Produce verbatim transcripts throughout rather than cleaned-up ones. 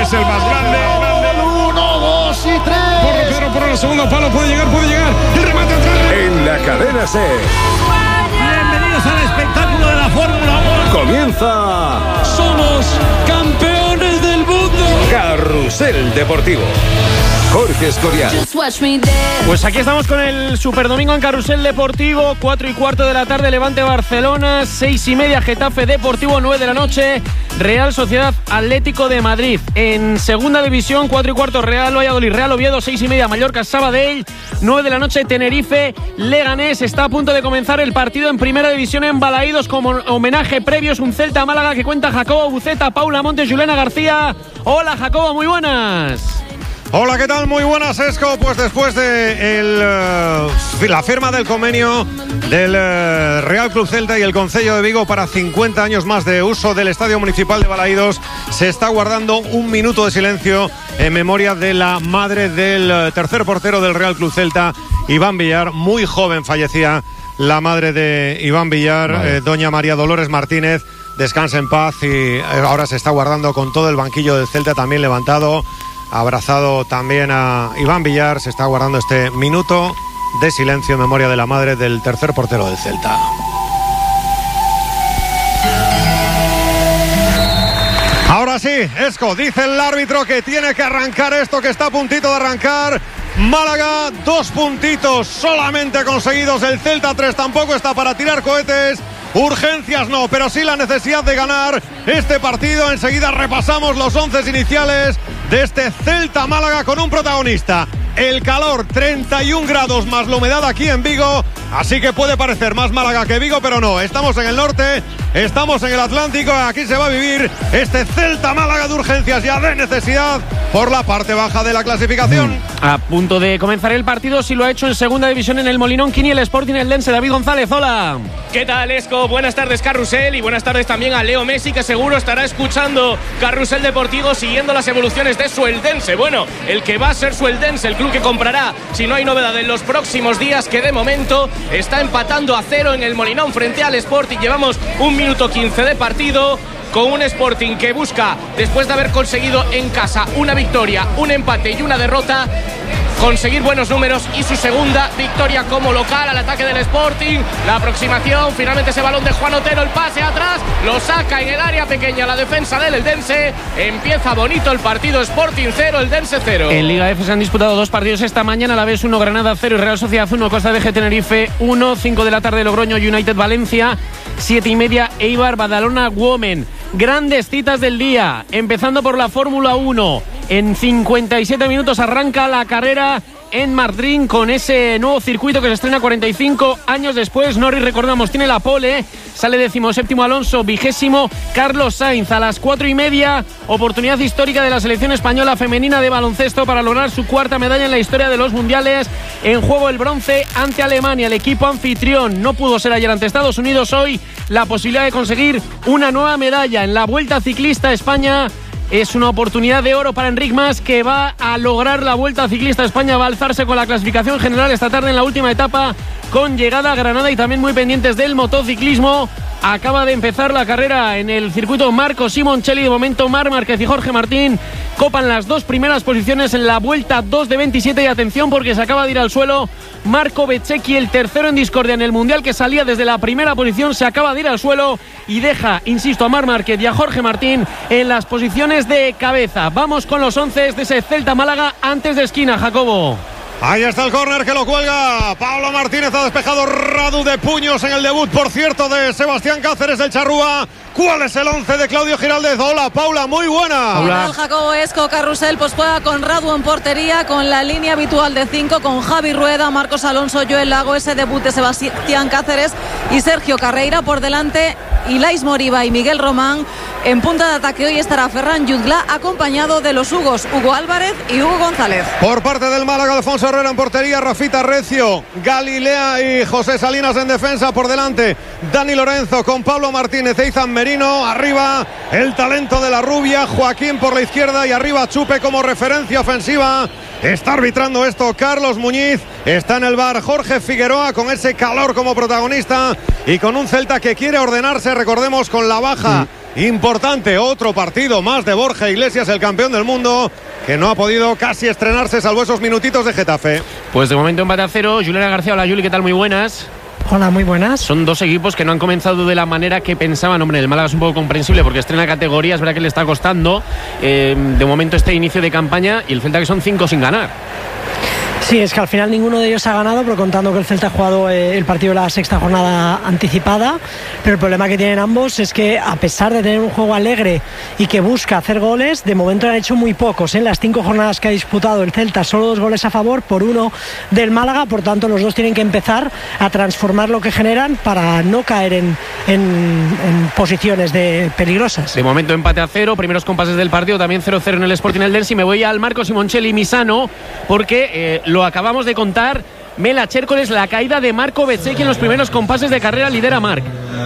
es el más grande. Uno, dos y tres. Porro, Pedro Porro, el segundo palo, puede llegar, puede llegar. El remate atrás. En la cadena C. Bienvenidos al espectáculo de la Fórmula uno. Comienza. Somos campeones del mundo. Carrusel Deportivo. Jorge Escorial. Pues aquí estamos con el Superdomingo en Carrusel Deportivo. Cuatro y cuarto de la tarde, Levante Barcelona. Seis y media, Getafe Deportivo. Nueve de la noche, Real Sociedad Atlético de Madrid. En segunda división, cuatro y cuarto, Real Valladolid, Real Oviedo. Seis y media, Mallorca Sabadell. Nueve de la noche, Tenerife Leganés. Está a punto de comenzar el partido en primera división en Balaídos. Como homenaje previo es un Celta Málaga que cuenta Jacobo Buceta, Paula Montes, Juliana García. Hola Jacobo, muy buenas. Hola, ¿qué tal? Muy buenas, Esco. Pues después de el, uh, la firma del convenio del uh, Real Club Celta y el Concello de Vigo para cincuenta años más de uso del Estadio Municipal de Balaídos, se está guardando un minuto de silencio en memoria de la madre del uh, tercer portero del Real Club Celta, Iván Villar. Muy joven fallecía la madre de Iván Villar, vale. eh, doña María Dolores Martínez. Descanse en paz, y ahora se está guardando con todo el banquillo del Celta también levantado. Abrazado también a Iván Villar, se está guardando este minuto de silencio en memoria de la madre del tercer portero del Celta. Ahora sí, Esco, dice el árbitro que tiene que arrancar esto, que está a puntito de arrancar. Málaga, dos puntitos solamente conseguidos, el Celta tres, tampoco está para tirar cohetes. Urgencias no, pero sí la necesidad de ganar este partido. Enseguida repasamos los once iniciales de este Celta Málaga con un protagonista. El calor, treinta y un grados más la humedad aquí en Vigo, así que puede parecer más Málaga que Vigo, pero no, estamos en el norte, estamos en el Atlántico, aquí se va a vivir este Celta Málaga de urgencias ya de necesidad por la parte baja de la clasificación. A punto de comenzar el partido, si lo ha hecho en segunda división en el Molinón, Quini, el Sporting Eldense. David González, hola. ¿Qué tal, Esco? Buenas tardes, Carrusel, y buenas tardes también a Leo Messi, que seguro estará escuchando Carrusel Deportivo siguiendo las evoluciones de su Eldense. Bueno, el que va a ser su Eldense, el club que comprará si no hay novedad en los próximos días, que de momento está empatando a cero en el Molinón frente al Sporting. Llevamos un minuto quince de partido, con un Sporting que busca, después de haber conseguido en casa una victoria, un empate y una derrota, conseguir buenos números y su segunda victoria como local. Al ataque del Sporting, la aproximación, finalmente ese balón de Juan Otero, el pase atrás, lo saca en el área pequeña la defensa del Eldense. Empieza bonito el partido, Sporting cero, Eldense cero. En Liga F se han disputado dos partidos esta mañana, la vez uno, Granada cero y Real Sociedad uno, Costa de G Tenerife uno, cinco de la tarde Logroño United Valencia, siete y media Eibar Badalona Women. Grandes citas del día, empezando por la Fórmula uno. En cincuenta y siete minutos arranca la carrera en Madrid con ese nuevo circuito que se estrena cuarenta y cinco años después. Norris, recordamos, tiene la pole, sale decimoséptimo Alonso, vigésimo Carlos Sainz. A las cuatro y media, oportunidad histórica de la selección española femenina de baloncesto para lograr su cuarta medalla en la historia de los mundiales. En juego el bronce ante Alemania, el equipo anfitrión. No pudo ser ayer ante Estados Unidos, hoy la posibilidad de conseguir una nueva medalla en la Vuelta Ciclista a España. Es una oportunidad de oro para Enric Mas, que va a lograr la Vuelta Ciclista a España, va a alzarse con la clasificación general esta tarde en la última etapa, con llegada a Granada, y también muy pendientes del motociclismo. Acaba de empezar la carrera en el circuito Marco Simoncelli. De momento Marc Márquez y Jorge Martín copan las dos primeras posiciones en la vuelta dos de veintisiete. Y atención, porque se acaba de ir al suelo Marco Bezzecchi, el tercero en discordia en el Mundial, que salía desde la primera posición, se acaba de ir al suelo y deja, insisto, a Marc Márquez y a Jorge Martín en las posiciones de cabeza. Vamos con los once de ese Celta Málaga antes de esquina, Jacobo. Ahí está el córner que lo cuelga Pablo Martínez, ha despejado Radu de puños en el debut, por cierto, de Sebastián Cáceres, el charrúa. ¿Cuál es el once de Claudio Giraldez? Hola, Paula, muy buena. Hola, Jacobo. Esco, Carrusel, pues juega con Radu en portería, con la línea habitual de cinco, con Javi Rueda, Marcos Alonso, Joel Lago, ese debut de Sebastián Cáceres y Sergio Carreira por delante, Ilais Moriba y Miguel Román. En punta de ataque hoy estará Ferran Jutgla, acompañado de los Hugos, Hugo Álvarez y Hugo González. Por parte del Málaga, Alfonso Herrera en portería, Rafita Recio, Galilea y José Salinas en defensa. Por delante, Dani Lorenzo con Pablo Martínez e Izan Merino. Arriba, el talento de la rubia, Joaquín por la izquierda, y arriba Chupe como referencia ofensiva. Está arbitrando esto Carlos Muñiz, está en el bar Jorge Figueroa, con ese calor como protagonista y con un Celta que quiere ordenarse, recordemos, con la baja importante. Otro partido más de Borja Iglesias, el campeón del mundo, que no ha podido casi estrenarse salvo esos minutitos de Getafe. Pues de momento empate a cero. Juliana García, hola Juli, ¿qué tal? Muy buenas. Hola, muy buenas. Son dos equipos que no han comenzado de la manera que pensaban. Hombre, el Málaga es un poco comprensible porque estrena categoría, es verdad que le está costando eh, de momento este inicio de campaña, y el Celta que son cinco sin ganar. Sí, es que al final ninguno de ellos ha ganado, pero contando que el Celta ha jugado eh, el partido de la sexta jornada anticipada. Pero el problema que tienen ambos es que, a pesar de tener un juego alegre y que busca hacer goles, de momento han hecho muy pocos. En las cinco jornadas que ha disputado el Celta, solo dos goles a favor por uno del Málaga. Por tanto, los dos tienen que empezar a transformar lo que generan para no caer en, en, en posiciones de peligrosas. De momento empate a cero, primeros compases del partido, también cero cero en el Sporting Eldense. Y me voy al Marco Simoncelli Misano porque eh, lo acabamos de contar. Mela Chércoles, la caída de Marco Bezzecchi en los primeros compases de carrera, lidera Marc.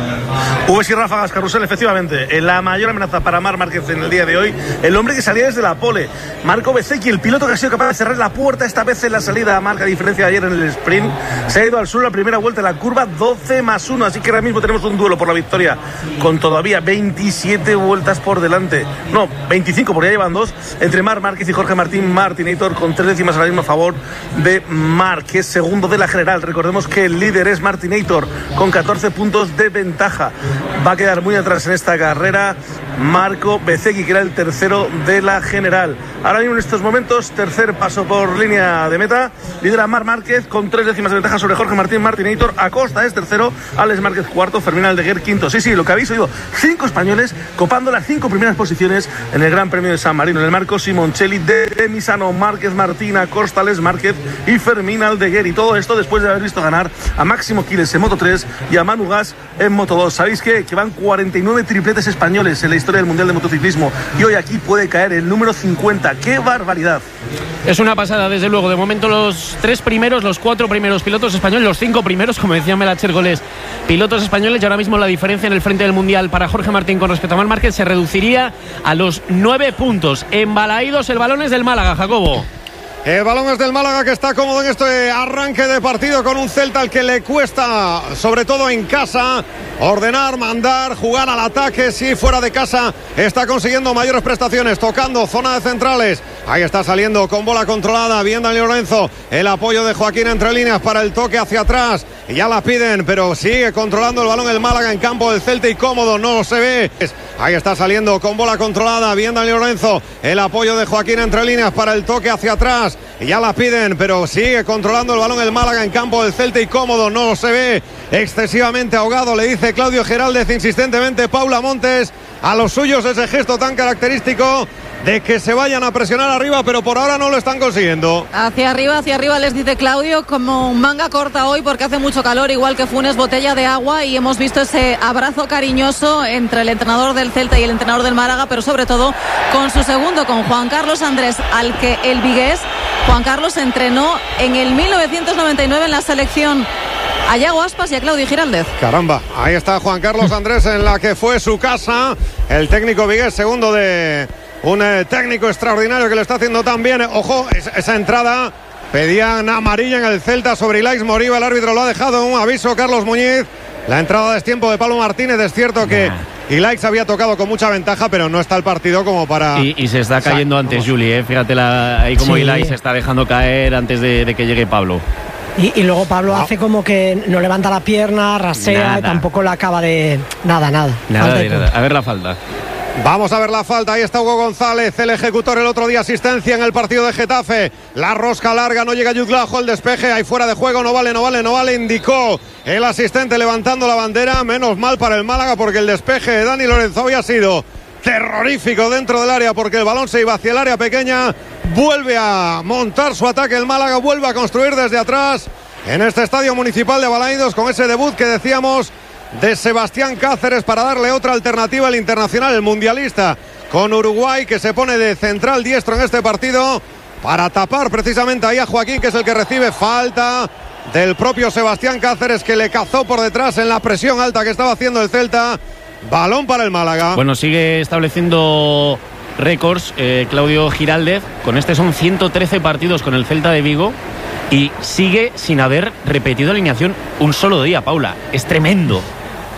V S y ráfagas, Carrusel, efectivamente. La mayor amenaza para Marc Márquez en el día de hoy, el hombre que salía desde la pole, Marco Bezzecchi, el piloto que ha sido capaz de cerrar la puerta esta vez en la salida a Marc, a diferencia de ayer en el sprint. Se ha ido al sur la primera vuelta de la curva, doce más uno, así que ahora mismo tenemos un duelo por la victoria con todavía veintisiete vueltas por delante. No, veinticinco, porque ya llevan dos, entre Marc Márquez y Jorge Martín Martinator, con tres décimas ahora mismo a favor de Marc, que es segundo de la general. Recordemos que el líder es Martinator con catorce puntos de ventaja. Va a quedar muy atrás en esta carrera Marco Bezzecchi, que era el tercero de la general. Ahora mismo en estos momentos, tercer paso por línea de meta, lidera Marc Márquez con tres décimas de ventaja sobre Jorge Martín Martinator. Acosta es tercero, Alex Márquez cuarto, Fermín Aldeguer quinto. Sí, sí, lo que habéis oído, cinco españoles copando las cinco primeras posiciones en el Gran Premio de San Marino. En el Marco Simoncelli de Misano, Márquez, Martín, Acosta, Alex Márquez y Fermín Aldeguer. Y todo esto después de haber visto ganar a Máximo Quiles en Moto tres y a Manu Gas en Moto dos. ¿Sabéis qué? Que van cuarenta y nueve tripletes españoles en la historia del Mundial de Motociclismo, y hoy aquí puede caer el número cincuenta. ¡Qué barbaridad! Es una pasada, desde luego. De momento los tres primeros, los cuatro primeros pilotos españoles, los cinco primeros, como decía Mela Chércoles, pilotos españoles. Y ahora mismo la diferencia en el frente del Mundial para Jorge Martín con respecto a Marc Márquez se reduciría a los nueve puntos. Embalaídos, el balón es del Málaga, Jacobo. El balón es del Málaga, que está cómodo en este arranque de partido con un Celta al que le cuesta, sobre todo en casa, ordenar, mandar, jugar al ataque. Sí, fuera de casa está consiguiendo mayores prestaciones, tocando zona de centrales. Ahí está saliendo con bola controlada, bien Dani Lorenzo. El apoyo de Joaquín entre líneas para el toque hacia atrás. Y ya la piden, pero sigue controlando el balón el Málaga en campo del Celta, y cómodo, no se ve. Ahí está saliendo con bola controlada, bien Dani Lorenzo. El apoyo de Joaquín entre líneas para el toque hacia atrás. Y ya la piden, pero sigue controlando el balón el Málaga en campo del Celta, y cómodo, no se ve. Excesivamente ahogado, le dice Claudio Giraldez insistentemente Paula Montes a los suyos, ese gesto tan característico de que se vayan a presionar arriba, pero por ahora no lo están consiguiendo. Hacia arriba, hacia arriba les dice Claudio, como manga corta hoy porque hace mucho calor, igual que Funes, botella de agua, y hemos visto ese abrazo cariñoso entre el entrenador del Celta y el entrenador del Málaga, pero sobre todo con su segundo, con Juan Carlos Andrés, al que el vigués Juan Carlos entrenó en el mil novecientos noventa y nueve en la selección. A Yago Aspas y a Claudio Giraldez. Caramba, ahí está Juan Carlos Andrés en la que fue su casa. El técnico vigués, segundo de un eh, técnico extraordinario que lo está haciendo tan bien. Ojo, esa, esa entrada, pedían amarilla en el Celta sobre Ilaix Moriba. El árbitro lo ha dejado en un aviso, Carlos Muñiz. La entrada de tiempo de Pablo Martínez. Es cierto que Ilaix había tocado con mucha ventaja, pero no está el partido como para... Y, y se está cayendo o sea, antes, Juli, ¿eh? Fíjate la, ahí como sí. Ilaix se está dejando caer antes de, de que llegue Pablo. Y, y luego Pablo wow. hace como que no levanta la pierna, rasea, nada. Y tampoco la acaba de... Nada, nada. Nada, de nada. A ver la falta. Vamos a ver la falta, ahí está Hugo González, el ejecutor el otro día, asistencia en el partido de Getafe. La rosca larga, no llega Yuzlajo, el despeje, ahí fuera de juego, no vale, no vale, no vale, indicó el asistente levantando la bandera. Menos mal para el Málaga, porque el despeje de Dani Lorenzo había sido terrorífico dentro del área, porque el balón se iba hacia el área pequeña. Vuelve a montar su ataque el Málaga, vuelve a construir desde atrás en este estadio municipal de Balaídos, con ese debut que decíamos de Sebastián Cáceres para darle otra alternativa al internacional, el mundialista, con Uruguay, que se pone de central diestro en este partido para tapar precisamente ahí a Joaquín, que es el que recibe falta del propio Sebastián Cáceres, que le cazó por detrás en la presión alta que estaba haciendo el Celta. Balón para el Málaga. Bueno, sigue estableciendo récords eh, Claudio Giraldez. Con este son ciento trece partidos con el Celta de Vigo y sigue sin haber repetido alineación un solo día, Paula. Es tremendo.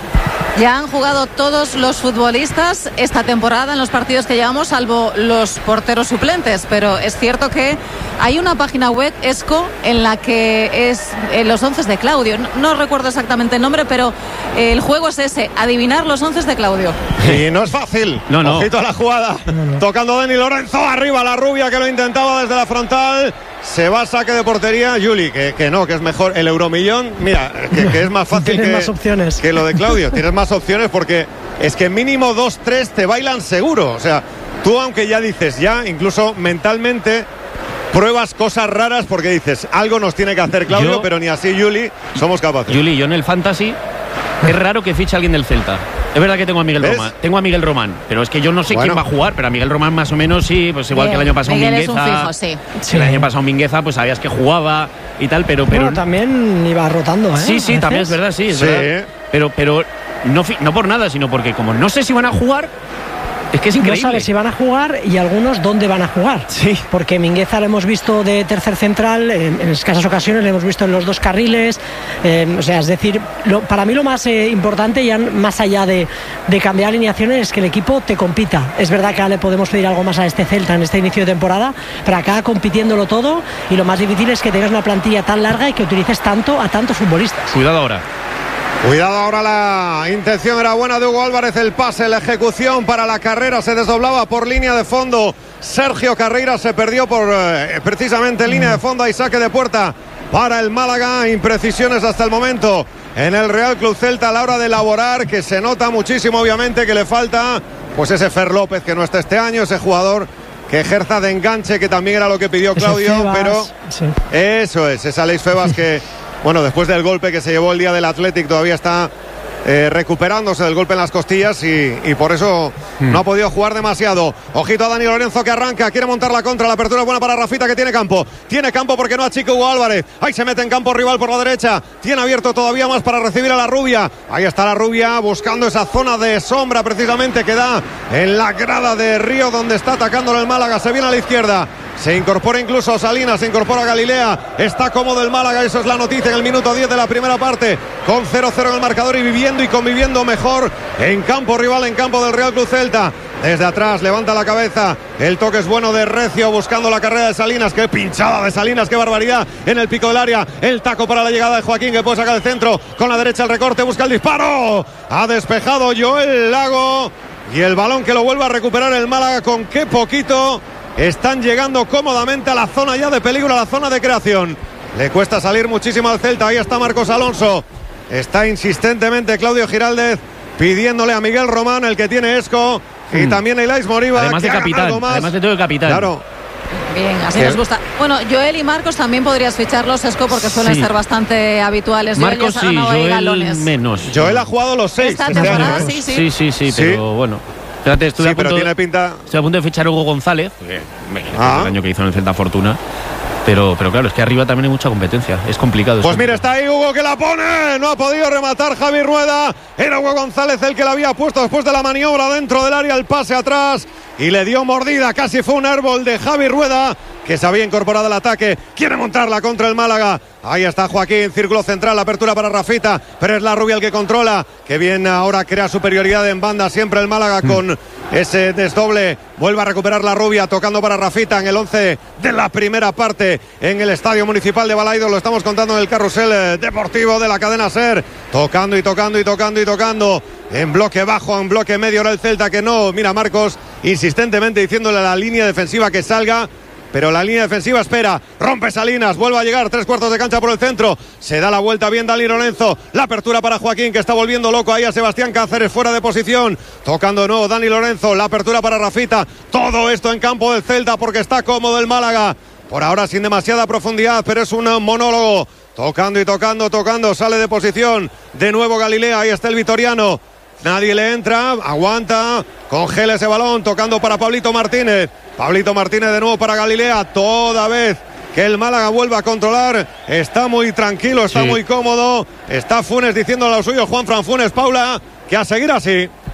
Ya han jugado todos los futbolistas esta temporada en los partidos que llevamos, salvo los porteros suplentes, pero es cierto que hay una página web, ESCO, en la que es eh, los once de Claudio. No, no recuerdo exactamente el nombre, pero eh, el juego es ese, adivinar los once de Claudio. Y no es fácil. No, no. Ojito a la jugada. No, no. Tocando Dani Lorenzo, arriba la rubia que lo intentaba desde la frontal. Se va a saque de portería. Juli, que, que no, que es mejor el euromillón. Mira, que, que es más fácil que, más opciones. que lo de Claudio. Tienes más opciones porque es que mínimo dos tres te bailan seguro. O sea, tú aunque ya dices, ya incluso mentalmente pruebas cosas raras porque dices, algo nos tiene que hacer Claudio, yo, pero ni así Juli somos capaces. Juli, yo en el Fantasy es raro que fiche a alguien del Celta. Es verdad que tengo a Miguel ¿Ves? Román, tengo a Miguel Román, pero es que yo no sé bueno. quién va a jugar, pero a Miguel Román más o menos sí, pues igual Bien. que el año pasado Miguel Mingueza. Es un fijo, sí. Sí. El año pasado Mingueza, pues sabías que jugaba y tal, pero pero bueno, también iba rotando, ¿eh? Sí, sí, también es verdad, sí, es sí. verdad. Pero pero no no por nada, sino porque como no sé si van a jugar. Es que es increíble. No sabes si van a jugar y algunos dónde van a jugar. Sí. Porque Mingueza lo hemos visto de tercer central, en, en escasas ocasiones, lo hemos visto en los dos carriles. Eh, o sea, es decir, lo, para mí lo más eh, importante, ya más allá de, de cambiar alineaciones, es que el equipo te compita. Es verdad que ahora le podemos pedir algo más a este Celta en este inicio de temporada, pero acá compitiéndolo todo, y lo más difícil es que tengas una plantilla tan larga y que utilices tanto a tantos futbolistas. Cuidado ahora. Cuidado ahora, la intención era buena de Hugo Álvarez, el pase, la ejecución para la carrera, se desdoblaba por línea de fondo. Sergio Carreira se perdió por eh, precisamente línea de fondo y saque de puerta para el Málaga. Imprecisiones hasta el momento en el Real Club Celta a la hora de elaborar, que se nota muchísimo obviamente que le falta pues ese Fer López que no está este año, ese jugador que ejerza de enganche, que también era lo que pidió Claudio, Febas, pero sí. Eso es, esa Aleix Febas que bueno, después del golpe que se llevó el día del Athletic todavía está eh, recuperándose del golpe en las costillas y, y por eso mm. no ha podido jugar demasiado. Ojito a Dani Lorenzo que arranca, quiere montar la contra, la apertura es buena para Rafita que tiene campo, tiene campo porque no achica Hugo Álvarez, ahí se mete en campo rival por la derecha, tiene abierto todavía más para recibir a la rubia, ahí está la rubia buscando esa zona de sombra precisamente que da en la grada de Río donde está atacándolo el Málaga, se viene a la izquierda. Se incorpora incluso Salinas, se incorpora Galilea. Está cómodo el Málaga, eso es la noticia en el minuto diez de la primera parte. Con cero cero en el marcador y viviendo y conviviendo mejor en campo rival, en campo del Real Club Celta. Desde atrás levanta la cabeza. El toque es bueno de Recio buscando la carrera de Salinas. Qué pinchada de Salinas, qué barbaridad en el pico del área. El taco para la llegada de Joaquín que puede sacar el centro. Con la derecha el recorte, busca el disparo. Ha despejado Joel Lago. Y el balón que lo vuelve a recuperar el Málaga con qué poquito. Están llegando cómodamente a la zona ya de peligro, a la zona de creación. Le cuesta salir muchísimo al Celta. Ahí está Marcos Alonso. Está insistentemente Claudio Giraldez pidiéndole a Miguel Román, el que tiene Esco, mm. y también a Ilais Moriba. Además de capitán, además de todo el capitán. Claro. Bien, así ¿Qué? Nos gusta. Bueno, Joel y Marcos también podrías ficharlos, Esco, porque suelen sí. ser bastante habituales. Marcos sí, Joel menos. Joel ha jugado los seis. Esta temporada, este sí, sí. Sí, sí, sí, sí, pero bueno. Fíjate, estuve sí, a punto, pero tiene pinta. Estoy a punto de fichar a Hugo González, que, ah. el año que hizo en el Celta Fortuna. Pero, pero claro, es que arriba también hay mucha competencia. Es complicado. Pues mira, está ahí Hugo que la pone. No ha podido rematar Javi Rueda. Era Hugo González el que la había puesto después de la maniobra dentro del área, el pase atrás. Y le dio mordida. Casi fue un árbol de Javi Rueda, que se había incorporado al ataque. Quiere montarla contra el Málaga. Ahí está Joaquín, círculo central, la apertura para Rafita, pero es la rubia el que controla. Que bien ahora crea superioridad en banda siempre el Málaga mm. con ese desdoble. Vuelve a recuperar la rubia, tocando para Rafita en el once de la primera parte en el Estadio Municipal de Balaidos. Lo estamos contando en el carrusel deportivo de la cadena SER. Tocando y tocando y tocando y tocando. En bloque bajo, en bloque medio ahora el Celta que no. Mira Marcos insistentemente diciéndole a la línea defensiva que salga. Pero la línea defensiva espera, rompe Salinas, vuelve a llegar, tres cuartos de cancha por el centro, se da la vuelta bien Dani Lorenzo, la apertura para Joaquín que está volviendo loco ahí a Sebastián Cáceres fuera de posición, tocando de nuevo Dani Lorenzo, la apertura para Rafita, todo esto en campo del Celta porque está cómodo el Málaga, por ahora sin demasiada profundidad, pero es un monólogo, tocando y tocando, tocando, sale de posición, de nuevo Galilea, ahí está el vitoriano. Nadie le entra, aguanta, congela ese balón, tocando para Pablito Martínez. Pablito Martínez de nuevo para Galilea, toda vez que el Málaga vuelva a controlar. Está muy tranquilo, está sí. muy cómodo. Está Funes diciendo a lo suyo, Juan Fran Funes, Paula, que a seguir así.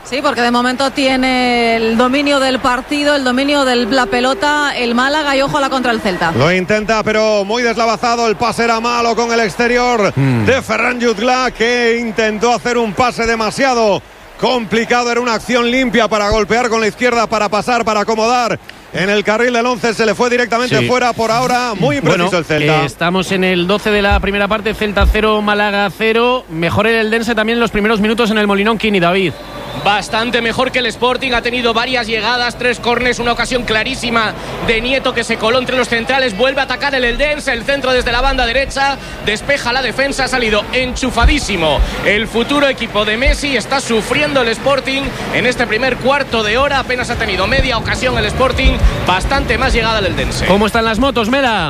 Sí, porque de momento tiene el dominio del partido, el dominio de la pelota, el Málaga, y ojo a la contra el Celta. Lo intenta, pero muy deslavazado. El pase era malo con el exterior mm. de Ferran Jutgla, que intentó hacer un pase demasiado complicado. Era una acción limpia para golpear con la izquierda, para pasar, para acomodar. En el carril del once se le fue directamente sí. fuera. Por ahora, muy impreciso bueno, el Celta. Eh, estamos en el doce de la primera parte. Celta cero, Málaga cero. Mejor el Eldense también en los primeros minutos en el Molinón, Kini, David. Bastante mejor que el Sporting, ha tenido varias llegadas, tres córners, una ocasión clarísima de Nieto que se coló entre los centrales, vuelve a atacar el Eldense, el centro desde la banda derecha, despeja la defensa, ha salido enchufadísimo el futuro equipo de Messi, está sufriendo el Sporting en este primer cuarto de hora, apenas ha tenido media ocasión el Sporting, bastante más llegada el Eldense. ¿Cómo están las motos, Mela?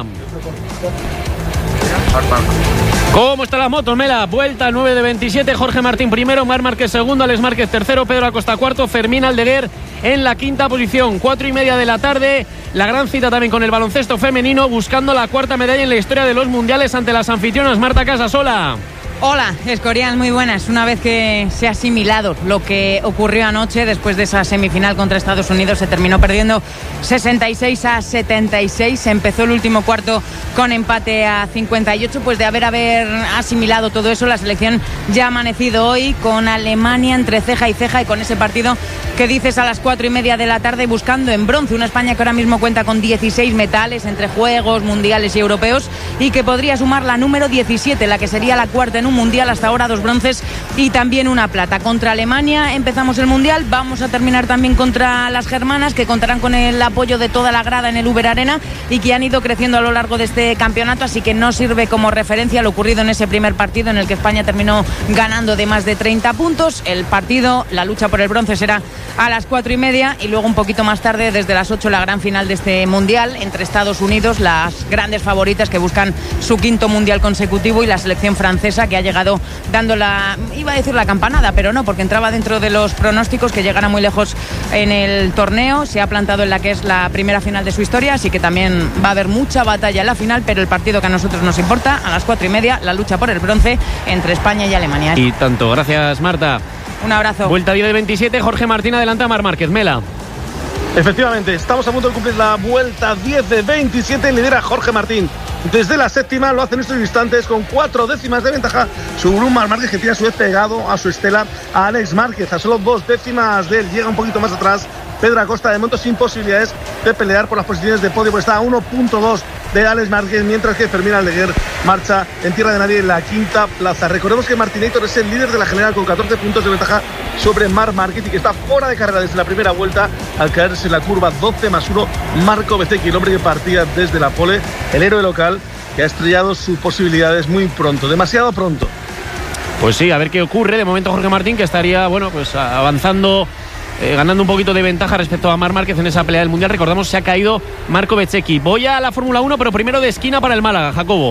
¿Cómo están las motos, Mela? Vuelta nueve de veintisiete, Jorge Martín primero, Marc Márquez segundo, Alex Márquez tercero, Pedro Acosta cuarto, Fermín Aldeguer en la quinta posición. Cuatro y media de la tarde, la gran cita también con el baloncesto femenino, buscando la cuarta medalla en la historia de los mundiales ante las anfitrionas. Marta Casasola. Hola, Escorial, muy buenas. Una vez que se ha asimilado lo que ocurrió anoche, después de esa semifinal contra Estados Unidos, se terminó perdiendo sesenta y seis a setenta y seis. Se empezó el último cuarto con empate a cincuenta y ocho. Pues de haber, haber asimilado todo eso, la selección ya ha amanecido hoy con Alemania entre ceja y ceja, y con ese partido que dices a las cuatro y media de la tarde, buscando en bronce una España que ahora mismo cuenta con dieciséis metales entre juegos, mundiales y europeos, y que podría sumar la número diecisiete, la que sería la cuarta en un mundial, hasta ahora dos bronces y también una plata. Contra Alemania empezamos el mundial, vamos a terminar también contra las germanas, que contarán con el apoyo de toda la grada en el Uber Arena y que han ido creciendo a lo largo de este campeonato, así que no sirve como referencia lo ocurrido en ese primer partido en el que España terminó ganando de más de treinta puntos. El partido, la lucha por el bronce, será a las cuatro y media, y luego un poquito más tarde, desde las ocho, la gran final de este mundial entre Estados Unidos, las grandes favoritas que buscan su quinto mundial consecutivo, y la selección francesa, que ha llegado dando la, iba a decir la campanada, pero no, porque entraba dentro de los pronósticos, que llegará muy lejos en el torneo. Se ha plantado en la que es la primera final de su historia, así que también va a haber mucha batalla en la final, pero el partido que a nosotros nos importa, a las cuatro y media, la lucha por el bronce entre España y Alemania. Y tanto, gracias, Marta. Un abrazo. Vuelta diez de veintisiete, Jorge Martín adelanta a Marc Márquez. Mela. Efectivamente, estamos a punto de cumplir la vuelta diez de veintisiete, lidera Jorge Martín desde la séptima, lo hace en estos instantes con cuatro décimas de ventaja sobre un Marc Márquez que tiene a su vez pegado a su estela a Alex Márquez, a solo dos décimas de él. Llega un poquito más atrás Pedro Acosta, de momento sin posibilidades de pelear por las posiciones de podio, pues está a uno punto dos de Alex Márquez, mientras que Fermín Aldeguer marcha en tierra de nadie en la quinta plaza. Recordemos que Martinator es el líder de la general con catorce puntos de ventaja sobre Marc Márquez, y que está fuera de carrera desde la primera vuelta al caerse en la curva doce más uno Marco Bezzecchi, el hombre que partía desde la pole, el héroe local, que ha estrellado sus posibilidades muy pronto, demasiado pronto. Pues sí, a ver qué ocurre. De momento Jorge Martín, que estaría, bueno, pues avanzando, eh, ganando un poquito de ventaja respecto a Marc Márquez en esa pelea del Mundial. Recordamos, se ha caído Marco Bezzecchi. Voy a la Fórmula uno, pero primero de esquina para el Málaga, Jacobo.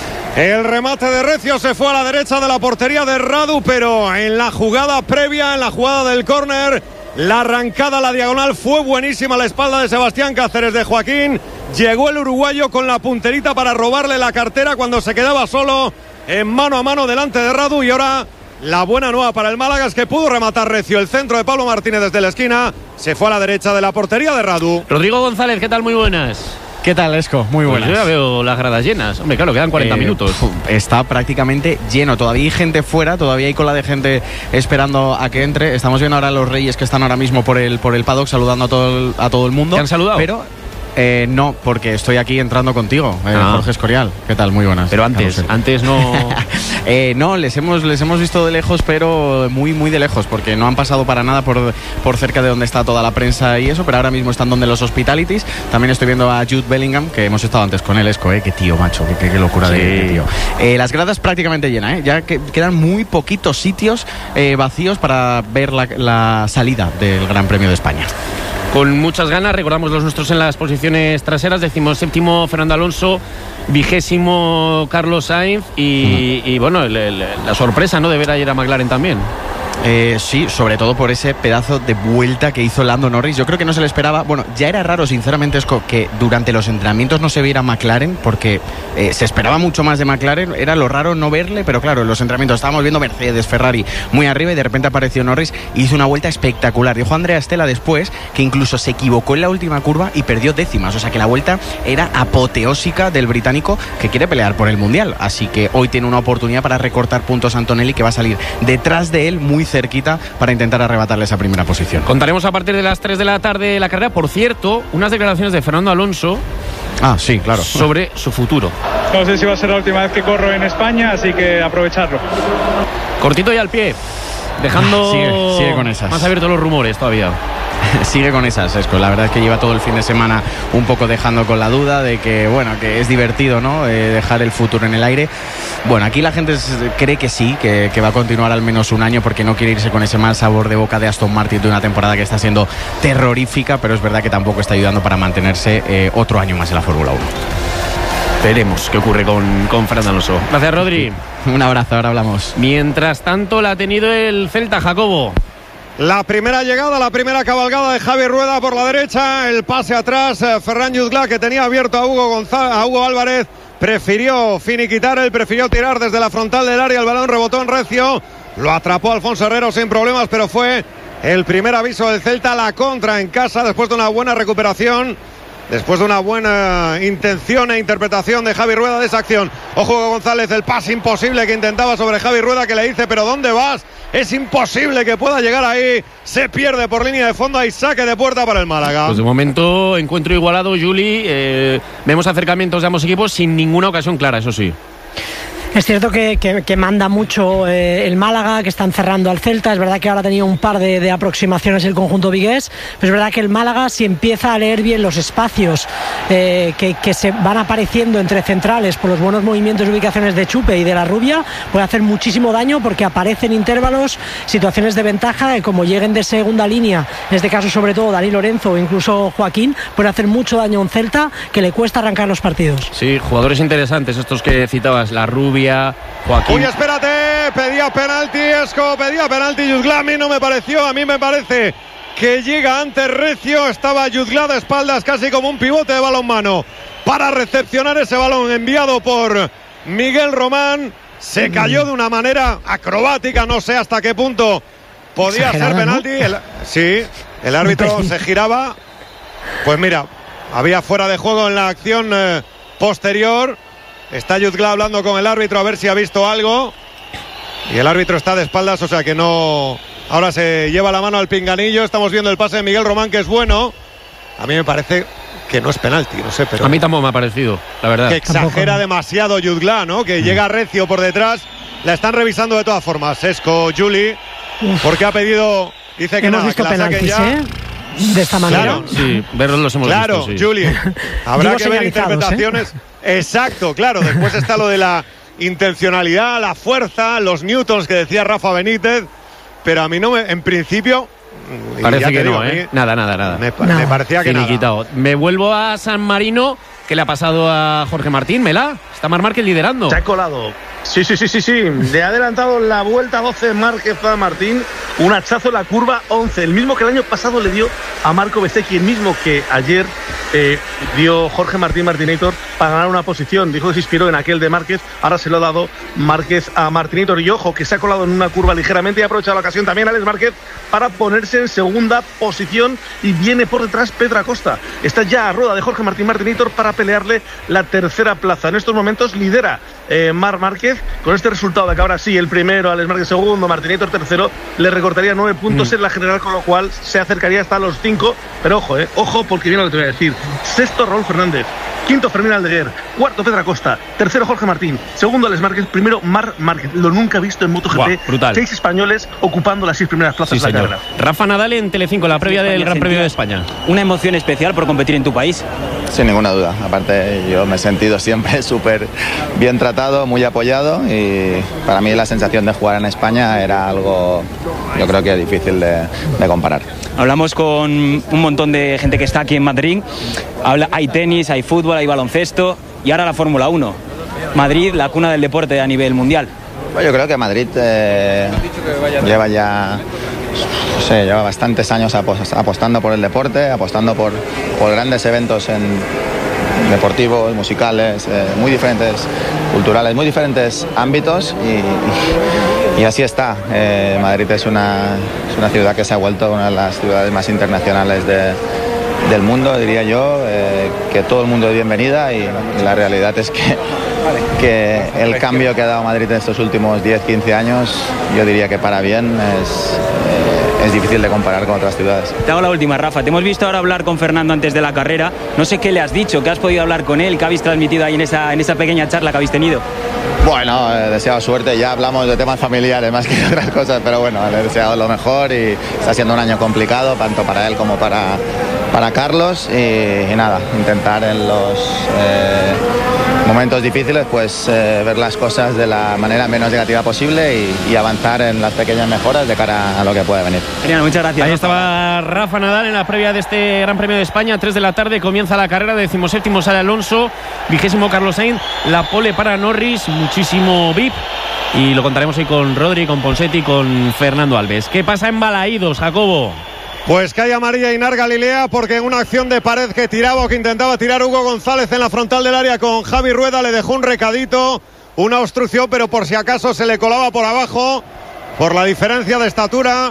El remate de Recio se fue a la derecha de la portería de Radu, pero en la jugada previa, en la jugada del córner, la arrancada a la diagonal fue buenísima a la espalda de Sebastián Cáceres, de Joaquín. Llegó el uruguayo con la punterita para robarle la cartera cuando se quedaba solo en mano a mano delante de Radu, y ahora la buena nueva para el Málaga es que pudo rematar Recio. El centro de Pablo Martínez desde la esquina se fue a la derecha de la portería de Radu. Rodrigo González, ¿qué tal? Muy buenas. ¿Qué tal, Esco? Muy buenas. Pues yo ya veo las gradas llenas. Hombre, claro, quedan cuarenta eh, minutos. Está prácticamente lleno. Todavía hay gente fuera, todavía hay cola de gente esperando a que entre. Estamos viendo ahora a los Reyes que están ahora mismo por el, por el paddock saludando a todo el, a todo el mundo. ¿Te han saludado? Pero eh, no, porque estoy aquí entrando contigo, eh, ah. Jorge Escorial. ¿Qué tal? Muy buenas. Pero antes, Carlos. antes no... eh, no, les hemos, les hemos visto de lejos, pero muy, muy de lejos, porque no han pasado para nada por, por cerca de donde está toda la prensa y eso, pero ahora mismo están donde los hospitalities. También estoy viendo a Jude Bellingham, que hemos estado antes con él, Esco, eh. Qué tío, macho, qué, qué locura sí. de, de tío. Eh, las gradas prácticamente llenas, eh. Ya que quedan muy poquitos sitios eh, vacíos para ver la, la salida del Gran Premio de España. Con muchas ganas, recordamos los nuestros en las posiciones traseras, decimos séptimo Fernando Alonso, vigésimo Carlos Sainz y, uh-huh. y bueno, el, el, la sorpresa, ¿no?, de ver ayer a McLaren también. Eh, sí, sobre todo por ese pedazo de vuelta que hizo Lando Norris. Yo creo que no se le esperaba. Bueno, ya era raro, sinceramente, Esco, que durante los entrenamientos no se viera McLaren, porque eh, se esperaba mucho más de McLaren. Era lo raro no verle, pero claro, en los entrenamientos estábamos viendo Mercedes, Ferrari muy arriba y de repente apareció Norris y hizo una vuelta espectacular. Dijo Andrea Stella después que incluso se equivocó en la última curva y perdió décimas. O sea que la vuelta era apoteósica del británico, que quiere pelear por el Mundial. Así que hoy tiene una oportunidad para recortar puntos a Antonelli, que va a salir detrás de él muy cerquita para intentar arrebatarle esa primera posición. Contaremos a partir de las tres de la tarde la carrera. Por cierto, unas declaraciones de Fernando Alonso. Ah, sí, claro. Sobre su futuro. No sé si va a ser la última vez que corro en España, así que aprovecharlo. Cortito y al pie. Dejando sigue, sigue con esas. más abiertos los rumores todavía. Sigue con esas, Esco. La verdad es que lleva todo el fin de semana un poco dejando con la duda de que, bueno, que es divertido, ¿no? Eh, dejar el futuro en el aire. Bueno, aquí la gente cree que sí, que, que va a continuar al menos un año, porque no quiere irse con ese mal sabor de boca de Aston Martin de una temporada que está siendo terrorífica, pero es verdad que tampoco está ayudando para mantenerse eh, otro año más en la Fórmula uno. Veremos qué ocurre con, con Fernando Alonso. Gracias, Rodri. Un abrazo, ahora hablamos. Mientras tanto, la ha tenido el Celta, Jacobo. La primera llegada, la primera cabalgada de Javi Rueda por la derecha, el pase atrás, eh, Ferran Jutgla, que tenía abierto a Hugo González, a Hugo Álvarez, prefirió finiquitar, él prefirió tirar desde la frontal del área, el balón rebotó en recio, lo atrapó Alfonso Herrero sin problemas, pero fue el primer aviso del Celta, la contra en casa, después de una buena recuperación, después de una buena intención e interpretación de Javi Rueda de esa acción. Ojo Hugo González, el pase imposible que intentaba sobre Javi Rueda, que le dice, pero ¿dónde vas? Es imposible que pueda llegar ahí. Se pierde por línea de fondo. Hay saque de puerta para el Málaga. Pues de momento, encuentro igualado, Juli. Eh, vemos acercamientos de ambos equipos sin ninguna ocasión clara, eso sí. Es cierto que, que, que manda mucho eh, el Málaga, que están cerrando al Celta. Es verdad que ahora ha tenido un par de, de aproximaciones el conjunto vigués, pero es verdad que el Málaga, si empieza a leer bien los espacios eh, que, que se van apareciendo entre centrales por los buenos movimientos y ubicaciones de Chupe y de la Rubia, puede hacer muchísimo daño, porque aparecen intervalos, situaciones de ventaja, que como lleguen de segunda línea, en este caso sobre todo Dani Lorenzo o incluso Joaquín, puede hacer mucho daño a un Celta que le cuesta arrancar los partidos. Sí, jugadores interesantes estos que citabas, la Rubia, Joaquín. Uy, espérate, pedía penalti, Esco, pedía penalti Jutgla, a mí no me pareció, a mí me parece que llega antes recio, estaba Jutgla de espaldas casi como un pivote de balonmano para recepcionar ese balón enviado por Miguel Román, se cayó de una manera acrobática, no sé hasta qué punto podía ser penalti, ¿no? el, sí, el árbitro se giraba, pues mira, había fuera de juego en la acción eh, posterior. Está Jutgla hablando con el árbitro a ver si ha visto algo. Y el árbitro está de espaldas, o sea que no. Ahora se lleva la mano al pinganillo. Estamos viendo el pase de Miguel Román, que es bueno. A mí me parece que no es penalti, no sé, pero. A mí tampoco me ha parecido, la verdad. Que exagera demasiado Jutgla, ¿no? Que mm. llega recio por detrás. La están revisando de todas formas. Esco, Juli, porque ha pedido. Dice que hemos nada, visto que la penaltis, ya. ¿eh? De esta manera. Claro, sí, verlos los hemos claro, visto. Sí. Juli. Habrá Digo que ver interpretaciones. ¿eh? Exacto, claro. Después está lo de la intencionalidad, la fuerza, los newtons que decía Rafa Benítez. Pero a mí no me. En principio. Parece que digo, no, ¿eh? Nada, nada, nada. Me, no. me parecía que nada. Me vuelvo a San Marino. ¿Qué le ha pasado a Jorge Martín? ¿Mela? Está Marc Márquez liderando. Se ha colado. Sí, sí, sí, sí, sí. Le ha adelantado la vuelta doce Márquez a Martín. Un hachazo en la curva once. El mismo que el año pasado le dio a Marco Bezzecchi. El mismo que ayer eh, dio Jorge Martín Martinator para ganar una posición. Dijo que se inspiró en aquel de Márquez. Ahora se lo ha dado Márquez a Martinator. Y ojo, que se ha colado en una curva ligeramente. Y ha aprovechado la ocasión también Alex Márquez para ponerse en segunda posición. Y viene por detrás Pedro Acosta. Está ya a rueda de Jorge Martín Martinator para pelearle la tercera plaza. En estos momentos lidera eh, Marc Márquez con este resultado de que ahora sí el primero, Alex Márquez segundo, Martinator tercero, le recortaría nueve puntos mm. en la general, con lo cual se acercaría hasta los cinco. Pero ojo, eh, ojo, porque viene lo que te voy a decir. Sexto Raúl Fernández, quinto Fermín Aldeguer, cuarto Pedro Acosta, tercero Jorge Martín, segundo Alex Márquez, primero Marc Márquez. Lo nunca visto en MotoGP. Buah, brutal. Seis españoles ocupando las seis primeras plazas sí, de la señor. carrera. Rafa Nadal en Telecinco, la previa del Gran Premio de España. Una emoción especial por competir en tu país. Sin ninguna duda. Aparte, yo me he sentido siempre súper bien tratado, muy apoyado, y para mí la sensación de jugar en España era algo, yo creo que difícil de, de comparar. Hablamos con un montón de gente que está aquí en Madrid. Habla, hay tenis, hay fútbol, hay baloncesto y ahora la Fórmula uno. Madrid, la cuna del deporte a nivel mundial. Bueno, yo creo que Madrid eh, lleva ya, no sé, lleva bastantes años apostando por el deporte, apostando por, por grandes eventos en deportivos, musicales, eh, muy diferentes, culturales, muy diferentes ámbitos y, y, y así está. Eh, Madrid es una, es una ciudad que se ha vuelto una de las ciudades más internacionales de, del mundo, diría yo, eh, que todo el mundo es bienvenida y, y la realidad es que, que el cambio que ha dado Madrid en estos últimos diez, quince años, yo diría que para bien es... Eh, es difícil de comparar con otras ciudades. Te hago la última, Rafa. Te hemos visto ahora hablar con Fernando antes de la carrera. No sé qué le has dicho, qué has podido hablar con él, qué habéis transmitido ahí en esa, en esa pequeña charla que habéis tenido. Bueno, he deseado suerte. Ya hablamos de temas familiares más que de otras cosas, pero bueno, le he deseado lo mejor y está siendo un año complicado, tanto para él como para, para Carlos. Y, y nada, intentar en los... Eh, momentos difíciles, pues eh, ver las cosas de la manera menos negativa posible y, y avanzar en las pequeñas mejoras de cara a lo que puede venir. Genial, muchas gracias. Ahí estaba Rafa Nadal en la previa de este Gran Premio de España. tres de la tarde comienza la carrera, decimoséptimo sale Alonso, vigésimo Carlos Sainz, la pole para Norris, muchísimo V I P y lo contaremos hoy con Rodri, con Ponseti, con Fernando Alves. ¿Qué pasa en Balaídos, Jacobo? Pues cae amarilla Inar Galilea porque en una acción de pared que tiraba o que intentaba tirar Hugo González en la frontal del área con Javi Rueda le dejó un recadito, una obstrucción, pero por si acaso se le colaba por abajo, por la diferencia de estatura,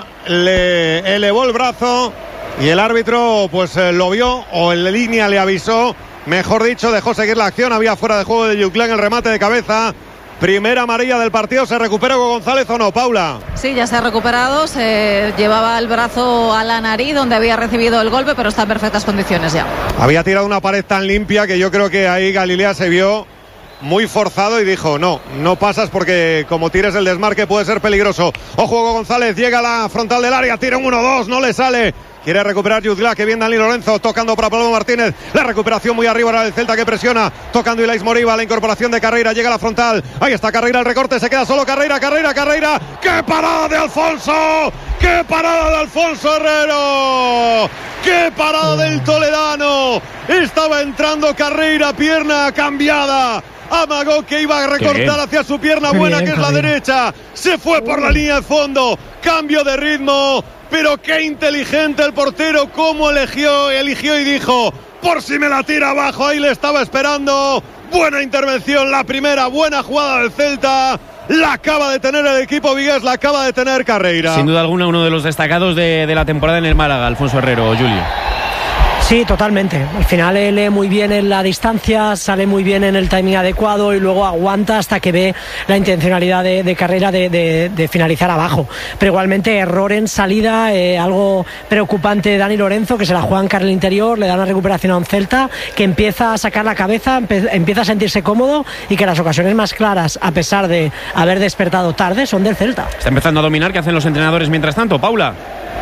le elevó el brazo y el árbitro pues eh, lo vio o en línea le avisó, mejor dicho, dejó seguir la acción, había fuera de juego de Yuclán el remate de cabeza. Primera amarilla del partido, ¿se recupera Hugo González o no, Paula? Sí, ya se ha recuperado, se llevaba el brazo a la nariz donde había recibido el golpe, pero está en perfectas condiciones ya. Había tirado una pared tan limpia que yo creo que ahí Galilea se vio muy forzado y dijo, no, no pasas porque como tires el desmarque puede ser peligroso. Ojo, Hugo González llega a la frontal del área, tira un uno dos, no le sale. Quiere recuperar Yuzla, que bien Dani Lorenzo, tocando para Pablo Martínez. La recuperación muy arriba ahora del Celta que presiona. Tocando Ilais Moriba, la incorporación de Carreira, llega a la frontal. Ahí está Carreira, el recorte, se queda solo Carreira, Carreira, Carreira. ¡Qué parada de Alfonso! ¡Qué parada de Alfonso Herrero! ¡Qué parada del toledano! Estaba entrando Carreira, pierna cambiada. Amagó que iba a recortar hacia su pierna buena, bien, que es la derecha. Se fue por la línea de fondo. Cambio de ritmo. Pero qué inteligente el portero, cómo eligió, eligió y dijo, por si me la tira abajo, ahí le estaba esperando. Buena intervención, la primera, buena jugada del Celta. La acaba de tener el equipo vigués, la acaba de tener Carreira. Sin duda alguna, uno de los destacados de, de la temporada en el Málaga, Alfonso Herrero, Julio. Sí, totalmente. Al final lee muy bien en la distancia, sale muy bien en el timing adecuado y luego aguanta hasta que ve la intencionalidad de, de Carreira de, de, de finalizar abajo. Pero igualmente error en salida, eh, algo preocupante Dani Lorenzo, que se la juega en cara al interior, le da una recuperación a un Celta que empieza a sacar la cabeza, empe- empieza a sentirse cómodo y que las ocasiones más claras, a pesar de haber despertado tarde, son del Celta. Está empezando a dominar. ¿Qué hacen los entrenadores mientras tanto, Paula?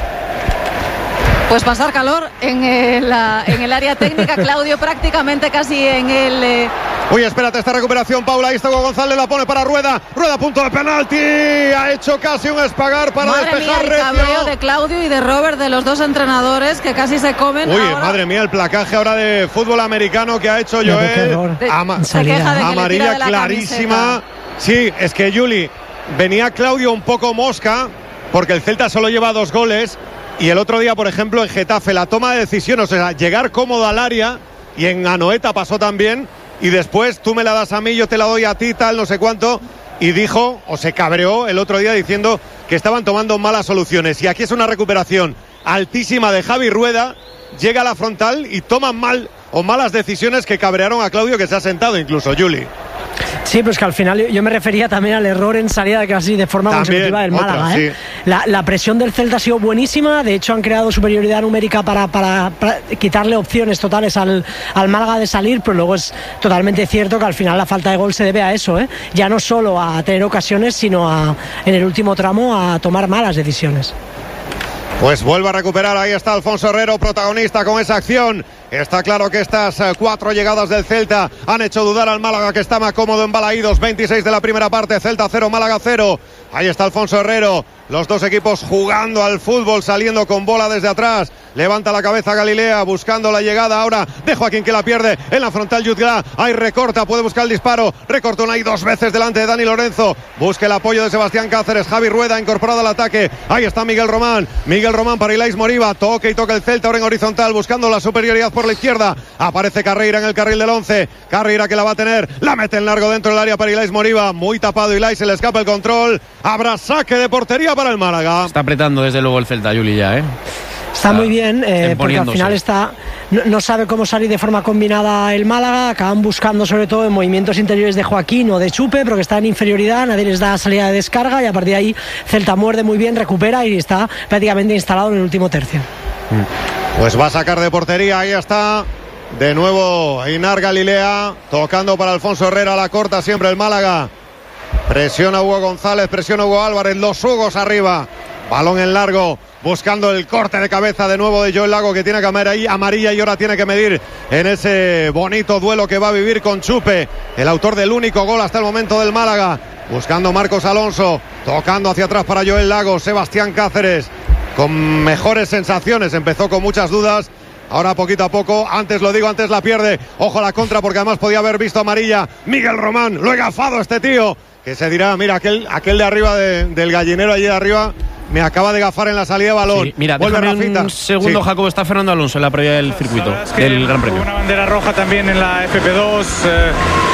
Pues pasar calor en el, en el área técnica. Claudio prácticamente casi en el... Eh... Uy, espérate esta recuperación, Paula. Ahí está Hugo González, la pone para Rueda. Rueda, punto de penalti. Ha hecho casi un espagar para madre despejar mía, el cabreo de Claudio y de Robert, de los dos entrenadores que casi se comen. Uy, ahora... madre mía, el placaje ahora de fútbol americano que ha hecho Joel. De, Ama- se queja de que amarilla le tira de la clarísima. camiseta. Sí, es que Juli, venía Claudio un poco mosca porque el Celta solo lleva dos goles. Y el otro día, por ejemplo, en Getafe, la toma de decisiones, o sea, llegar cómodo al área, y en Anoeta pasó también, y después tú me la das a mí, yo te la doy a ti, tal, no sé cuánto, y dijo, o se cabreó el otro día diciendo que estaban tomando malas soluciones. Y aquí es una recuperación altísima de Javi Rueda, llega a la frontal y toman mal o malas decisiones que cabrearon a Claudio, que se ha sentado incluso, Juli. Sí, pues que al final yo me refería también al error en salida casi de forma También, consecutiva del Málaga. otra, ¿eh? sí. la, la presión del Celta ha sido buenísima, de hecho han creado superioridad numérica para, para, para quitarle opciones totales al, al Málaga de salir, pero luego es totalmente cierto que al final la falta de gol se debe a eso, ¿eh? Ya no solo a tener ocasiones, sino a, en el último tramo a tomar malas decisiones. Pues vuelve a recuperar, ahí está Alfonso Herrero, protagonista con esa acción. Está claro que estas uh, cuatro llegadas del Celta han hecho dudar al Málaga, que está más cómodo en Balaídos. veintiséis de la primera parte, Celta cero, Málaga cero. Ahí está Alfonso Herrero, Los dos equipos jugando al fútbol, saliendo con bola desde atrás. Levanta la cabeza Galilea, buscando la llegada ahora de Joaquín, que la pierde en la frontal. Jutgla, ahí recorta, puede buscar el disparo. Recortó una y dos veces delante de Dani Lorenzo. Busca el apoyo de Sebastián Cáceres. Javi Rueda incorporado al ataque. Ahí está Miguel Román. Miguel Román para Ilais Moriba. Toque y toca el Celta ahora en horizontal, buscando la superioridad por la izquierda. Aparece Carreira en el carril del once. Carreira que la va a tener. La mete en largo dentro del área para Ilais Moriba. Muy tapado Ilais, se le escapa el control. Habrá saque de portería para el Málaga. Está apretando desde luego el Celta, Juli, ya, ¿eh? Está, está muy bien, eh, porque al final está no, no sabe cómo salir de forma combinada el Málaga. Acaban buscando sobre todo en movimientos interiores de Joaquín o de Chupe, pero que está en inferioridad, nadie les da salida de descarga y a partir de ahí Celta muerde muy bien, recupera y está prácticamente instalado en el último tercio. Pues va a sacar de portería, ahí está. De nuevo Einar Galilea, tocando para Alfonso Herrera, la corta siempre el Málaga. Presiona Hugo González, presiona Hugo Álvarez, los Hugos arriba. Balón en largo, buscando el corte de cabeza de nuevo de Joel Lago, que tiene cámara ahí amarilla y ahora tiene que medir en ese bonito duelo que va a vivir con Chupe, el autor del único gol hasta el momento del Málaga. Buscando Marcos Alonso, tocando hacia atrás para Joel Lago. Sebastián Cáceres con mejores sensaciones, empezó con muchas dudas. Ahora poquito a poco, antes lo digo, antes la pierde. Ojo a la contra, porque además podía haber visto amarilla. Miguel Román, lo he gafado este tío. Que se dirá, mira, aquel, aquel de arriba de, del gallinero allí de arriba me acaba de gafar en la salida de balón. Sí, mira, vuelve Rafita. Un segundo, sí. Jacobo, está Fernando Alonso en la previa del circuito, es que del Gran Premio. Una bandera roja también en la F P dos, eh,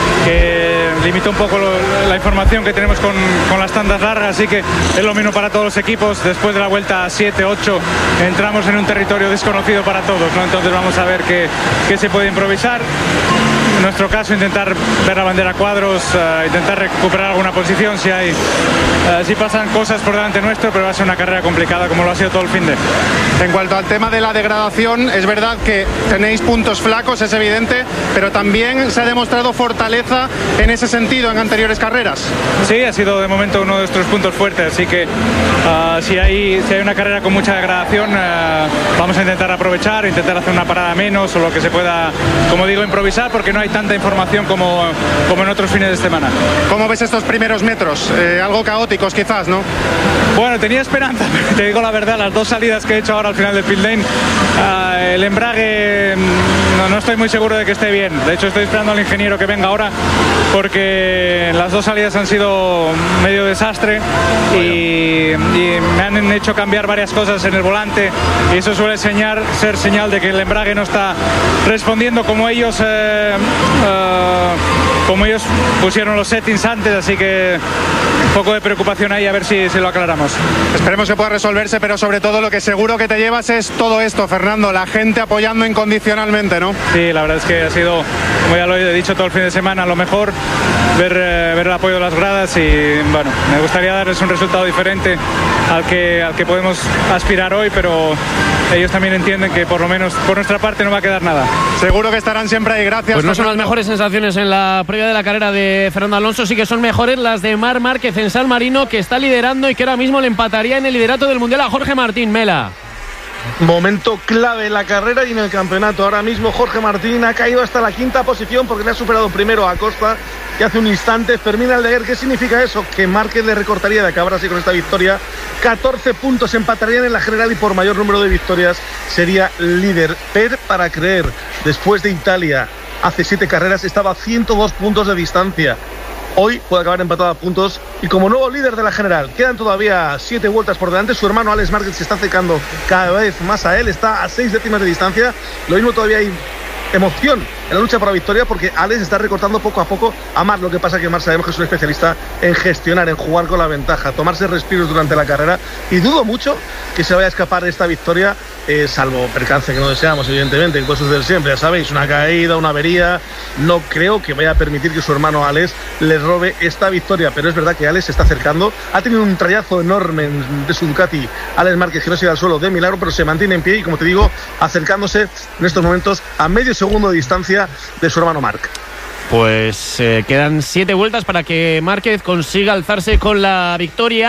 que limitó un poco lo, la información que tenemos con, con las tandas largas, así que es lo mismo para todos los equipos. Después de la vuelta siete ocho entramos en un territorio desconocido para todos, ¿no? Entonces vamos a ver qué, qué se puede improvisar. En nuestro caso, intentar ver la bandera a cuadros, uh, intentar recuperar alguna posición si hay, uh, si pasan cosas por delante nuestro, pero va a ser una carrera complicada como lo ha sido todo el fin de. En cuanto al tema de la degradación, es verdad que tenéis puntos flacos, es evidente, pero también se ha demostrado fortaleza en ese sentido en anteriores carreras. Sí, ha sido de momento uno de nuestros puntos fuertes, así que uh, si, hay, si hay una carrera con mucha degradación, uh, vamos a intentar aprovechar, intentar hacer una parada menos o lo que se pueda, como digo, improvisar, porque no hay tanta información como, como en otros fines de semana. ¿Cómo ves estos primeros metros? Eh, algo caóticos quizás, ¿no? Bueno, tenía esperanza, te digo la verdad, las dos salidas que he hecho ahora al final del pit lane, uh, el embrague no, no estoy muy seguro de que esté bien. De hecho, estoy esperando al ingeniero que venga ahora, porque las dos salidas han sido medio desastre y, y me han hecho cambiar varias cosas en el volante, y eso suele señar, ser señal de que el embrague no está respondiendo como ellos eh, uh, como ellos pusieron los settings antes, así que un poco de preocupación ahí, a ver si, si lo aclaramos. Esperemos que pueda resolverse, pero sobre todo lo que seguro que te llevas es todo esto, Fernando, la gente apoyando incondicionalmente, ¿no? Sí, la verdad es que ha sido, como ya lo he dicho todo el fin de semana, a lo mejor ver, eh, ver el apoyo de las gradas, y bueno, me gustaría darles un resultado diferente al que, al que podemos aspirar hoy, pero ellos también entienden que por lo menos por nuestra parte no va a quedar nada. Seguro que estarán siempre ahí, gracias. Pues no son las mejores sensaciones en la previa de la carrera de Fernando Alonso, sí que son mejores las de Marc Márquez en San Marino, que está liderando y que ahora mismo le empataría en el liderato del Mundial a Jorge Martín. Mela. Momento clave en la carrera y en el campeonato. Ahora mismo Jorge Martín ha caído hasta la quinta posición porque le ha superado primero a Costa, que hace un instante Fermín Aldeguer. ¿Qué significa eso? Que Márquez le recortaría, de acabar así con esta victoria, catorce puntos, empatarían en la general y por mayor número de victorias sería líder. Per para creer, después de Italia hace siete carreras estaba a ciento dos puntos de distancia. Hoy puede acabar empatado a puntos y como nuevo líder de la general. Quedan todavía siete vueltas por delante. Su hermano Alex Márquez se está acercando cada vez más a él. Está a seis décimas de distancia. Lo mismo, todavía hay emoción en la lucha por la victoria porque Alex está recortando poco a poco a Marc. Lo que pasa que Marc sabemos que es un especialista en gestionar, en jugar con la ventaja, tomarse respiros durante la carrera, y dudo mucho que se vaya a escapar de esta victoria, eh, salvo percance que no deseamos, evidentemente, en cosas del siempre, ya sabéis, una caída, una avería. No creo que vaya a permitir que su hermano Alex le robe esta victoria, pero es verdad que Alex se está acercando. Ha tenido un trayazo enorme de su Ducati Alex Márquez, que no se da al suelo de milagro, pero se mantiene en pie y, como te digo, acercándose en estos momentos a medio segundo de distancia de su hermano Marc. Pues eh, quedan siete vueltas para que Márquez consiga alzarse con la victoria.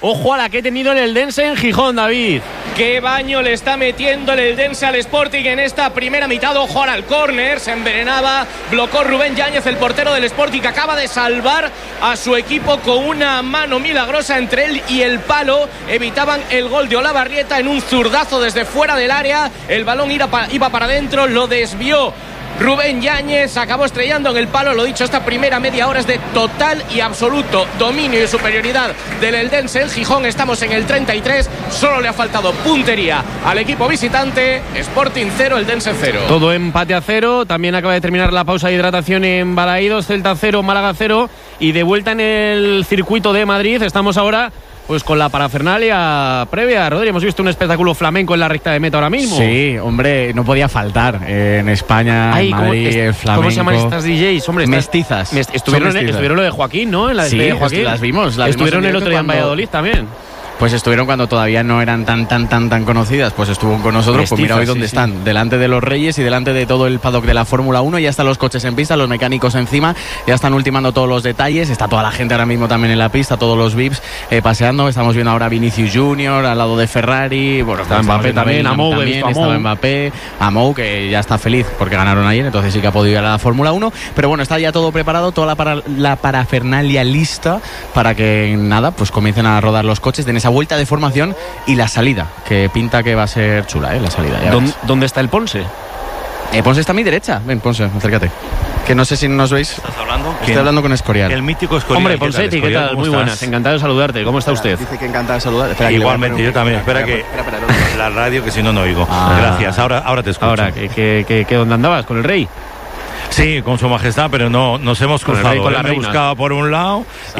Ojo a la que ha tenido el Eldense en Gijón, David. Qué baño le está metiendo el Eldense al Sporting en esta primera mitad. Ojo ahora al córner, se envenenaba, blocó Rubén Yáñez, el portero del Sporting, que acaba de salvar a su equipo con una mano milagrosa entre él y el palo. Evitaban el gol de Olavarrieta en un zurdazo desde fuera del área. El balón iba para, iba para adentro, lo desvió Rubén Yáñez, acabó estrellando en el palo. Lo dicho, esta primera media hora es de total y absoluto dominio y superioridad del Eldense en Gijón. Estamos en el treinta y tres, solo le ha faltado puntería al equipo visitante. Sporting cero, Eldense cero. Todo empate a cero. También acaba de terminar la pausa de hidratación en Balaídos. Celta cero, Málaga cero. Y de vuelta en el circuito de Madrid. Estamos ahora pues con la parafernalia previa. Rodri, hemos visto un espectáculo flamenco en la recta de meta ahora mismo. Sí, hombre, no podía faltar eh, en España, Ay, en Madrid, ¿cómo, el flamenco. ¿Cómo se llaman estas D Js? Hombre, estas, mestizas. Mest estuvieron, mestizas. estuvieron lo de Joaquín, ¿no? En la sí, de Joaquín. las vimos. Las estuvieron vimos el otro día en cuando... Valladolid también. Pues estuvieron cuando todavía no eran tan, tan, tan, tan conocidas. Pues estuvo con nosotros. Mestizas, pues mira hoy dónde sí, están. Sí. Delante de los Reyes y delante de todo el paddock de la Fórmula uno. Ya están los coches en pista, los mecánicos encima. Ya están ultimando todos los detalles. Está toda la gente ahora mismo también en la pista, todos los V I Ps eh, paseando. Estamos viendo ahora a Vinicius Junior al lado de Ferrari. Bueno, está Mbappé también. A Mou también. Estaba Mbappé. A Mou, que ya está feliz porque ganaron ayer. Entonces sí que ha podido ir a la Fórmula uno. Pero bueno, está ya todo preparado. Toda la, para, la parafernalia lista para que nada, pues comiencen a rodar los coches. Den esa vuelta de formación y la salida, que pinta que va a ser chula, ¿eh? La salida. Ya ¿Dónde, ¿Dónde está el Ponce? Eh, Ponce está a mi derecha. Ven, Ponce, acércate. Que no sé si nos veis. ¿Estás hablando? Estoy ¿Quién? hablando con Escorial. El mítico Escorial. Hombre, Ponsetti, ¿qué tal? Muy buenas. Encantado de saludarte. ¿Cómo está usted? Dice que encantado de saludar. Espera, igualmente, yo también. Espera, espera que espera, espera, espera. La radio, que si no, no oigo. Ah. Gracias. Ahora, ahora te escucho. Ahora, ¿qué, qué, qué, qué, ¿dónde andabas? ¿Con el rey? Sí, con su majestad, pero no nos hemos con cruzado. El rey, con la Él me buscaba por un lado y,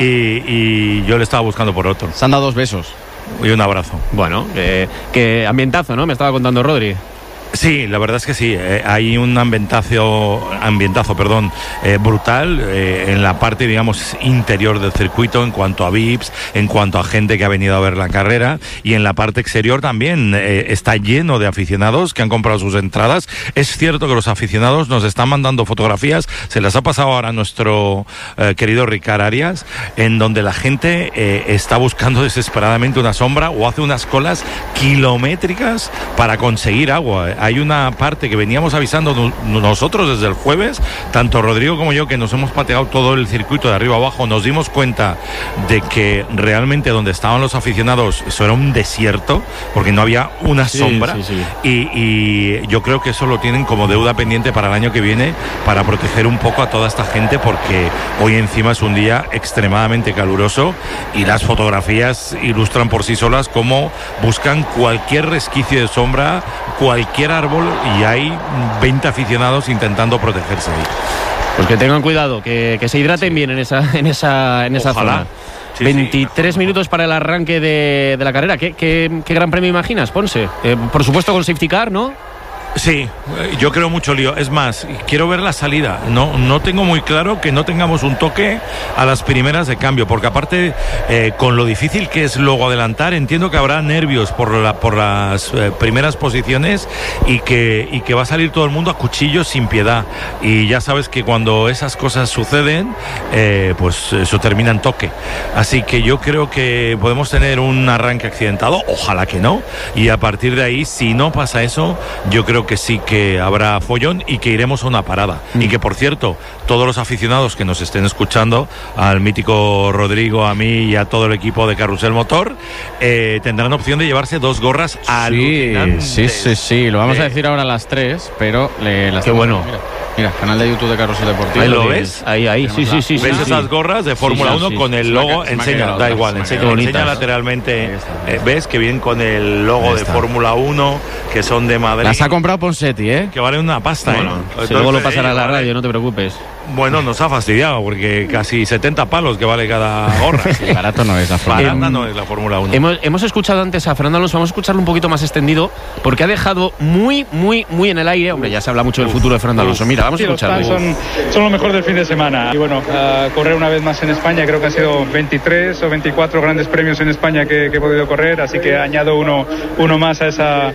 y yo le estaba buscando por otro. Se han dado dos besos. Y un abrazo. Bueno, eh, que ambientazo, ¿no? Me estaba contando Rodri. Sí, la verdad es que sí. Eh, hay un ambientazo, ambientazo perdón, eh, brutal eh, en la parte, digamos, interior del circuito en cuanto a V I Ps, en cuanto a gente que ha venido a ver la carrera, y en la parte exterior también eh, está lleno de aficionados que han comprado sus entradas. Es cierto que los aficionados nos están mandando fotografías, se las ha pasado ahora a nuestro eh, querido Ricard Arias, en donde la gente eh, está buscando desesperadamente una sombra o hace unas colas kilométricas para conseguir agua. Hay una parte que veníamos avisando nosotros desde el jueves, tanto Rodrigo como yo, que nos hemos pateado todo el circuito de arriba abajo, nos dimos cuenta de que realmente donde estaban los aficionados eso era un desierto, porque no había una sí, sombra, sí, sí. Y, y yo creo que eso lo tienen como deuda pendiente para el año que viene, para proteger un poco a toda esta gente, porque hoy encima es un día extremadamente caluroso y las fotografías ilustran por sí solas cómo buscan cualquier resquicio de sombra, cualquier árbol, y hay veinte aficionados intentando protegerse ahí. Pues que tengan cuidado, que, que se hidraten sí. bien en esa, en esa, en esa zona. Sí, veintitrés sí, minutos para el arranque de, de la carrera. ¿Qué, qué, qué gran premio imaginas, Ponce? Eh, por supuesto con safety car, ¿no? Sí, yo creo mucho lío. Es más, quiero ver la salida. No, no tengo muy claro que no tengamos un toque a las primeras de cambio, porque aparte, eh, con lo difícil que es luego adelantar, entiendo que habrá nervios por, la, por las eh, primeras posiciones y que, y que va a salir todo el mundo a cuchillos sin piedad. Y ya sabes que cuando esas cosas suceden, eh, pues eso termina en toque. Así que yo creo que podemos tener un arranque accidentado, ojalá que no. Y a partir de ahí, si no pasa eso, yo creo que sí que habrá follón y que iremos a una parada. Mm. Y que, por cierto, todos los aficionados que nos estén escuchando, al mítico Rodrigo, a mí y a todo el equipo de Carrusel Motor, eh, tendrán opción de llevarse dos gorras alucinantes. Sí, sí, sí, lo vamos eh. a decir ahora a las tres, pero le, las qué bueno. Mira, mira, canal de YouTube de Carrusel Deportivo. ¿Ahí lo ves? Ahí, ahí, sí, sí, sí. ¿Ves sí, esas sí. gorras de Fórmula sí, uno sí, con el logo? Enseña, da igual, enseña, enseña lateralmente. Eh, ¿Ves que vienen con el logo de Fórmula uno, que son de Madrid? Las ha comprado Ponsetti, ¿eh? Que vale una pasta, bueno, ¿eh? Entonces, luego lo pasará a la radio, no te preocupes. Bueno, nos ha fastidiado porque casi setenta palos que vale cada gorra. Sí, barato no es la Fórmula uno. no es la Fórmula uno. Hemos, hemos escuchado antes a Fernando Alonso, vamos a escucharlo un poquito más extendido porque ha dejado muy, muy, muy en el aire. Hombre, ya se habla mucho del futuro de Fernando Alonso. Mira, vamos sí, a escucharlo. Los fans son, son lo mejor del fin de semana. Y bueno, uh, correr una vez más en España, creo que han sido veintitrés o veinticuatro grandes premios en España que, que he podido correr, así que añado uno, uno más a esa,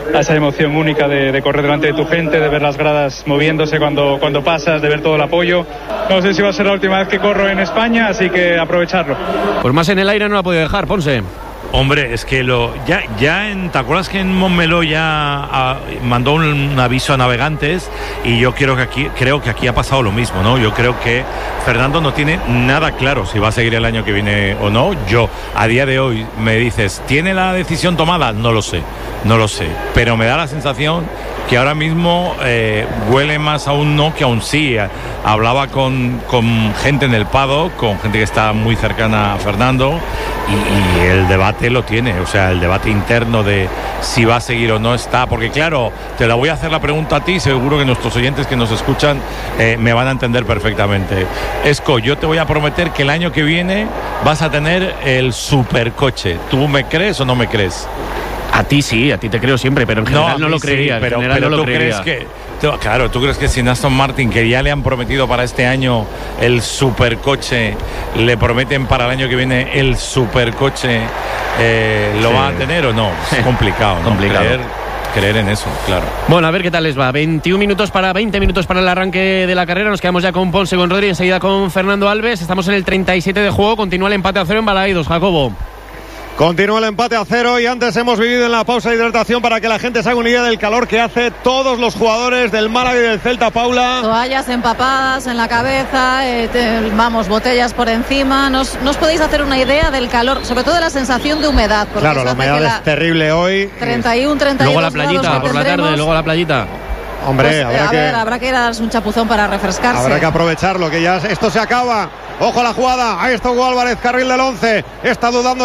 a esa emoción única de, de correr delante de tu gente, de ver las gradas moviéndose cuando, cuando pasas, de ver todo el apoyo. No sé si va a ser la última vez que corro en España, así que aprovecharlo. Pues más en el aire no la ha podido dejar, Ponce. Hombre, es que lo ya ya en ¿te acuerdas que en Montmeló ya a, mandó un, un aviso a navegantes? Y yo creo que aquí creo que aquí ha pasado lo mismo, ¿no? Yo creo que Fernando no tiene nada claro si va a seguir el año que viene o no. Yo a día de hoy me dices, ¿tiene la decisión tomada? No lo sé, no lo sé, pero me da la sensación que ahora mismo eh, huele más a un no que a un sí. Hablaba con, con gente en el paddock, con gente que está muy cercana a Fernando, y, y el debate lo tiene, o sea, el debate interno de si va a seguir o no está, porque claro, te la voy a hacer la pregunta a ti, seguro que nuestros oyentes que nos escuchan eh, me van a entender perfectamente. Esco, yo te voy a prometer que el año que viene vas a tener el supercoche. ¿Tú me crees o no me crees? A ti sí, a ti te creo siempre, pero en general no, no lo creería. Sí, pero, en pero no tú lo creería. crees que, tú, claro, tú crees que si Aston Martin, que ya le han prometido para este año el supercoche, le prometen para el año que viene el supercoche, eh, ¿lo Sí. van a tener o no? Es complicado, ¿no? Complicado. Creer, creer en eso, claro. Bueno, a ver qué tal les va. veintiún minutos para veinte minutos para el arranque de la carrera. Nos quedamos ya con Ponce, con Rodri, enseguida con Fernando Alves. Estamos en el treinta y siete de juego. Continúa el empate a cero en Balaídos, Jacobo. Continúa el empate a cero y antes hemos vivido en la pausa de hidratación para que la gente se haga una idea del calor que hace todos los jugadores del Málaga y del Celta, Paula. Toallas empapadas en la cabeza, eh, te- vamos, botellas por encima. ¿Nos, ¿Nos podéis hacer una idea del calor, sobre todo de la sensación de humedad? Porque Claro, eso la hace humedad que es terrible hoy. treinta y uno, treinta y dos Luego la grados playita, que por la tendremos. tarde, luego la playita. Hombre, Pues, habrá a que... ver, habrá que ir a darse un chapuzón para refrescarse. Habrá que aprovecharlo, que ya esto se acaba. Ojo a la jugada. Ahí está Hugo Álvarez, carril del once. Está dudando